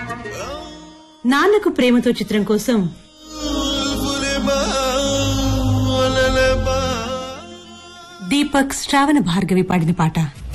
నాన్నకు ప్రేమతో చిత్రం కోసం దీపక్ శ్రావణ భార్గవి పాడిన పాట.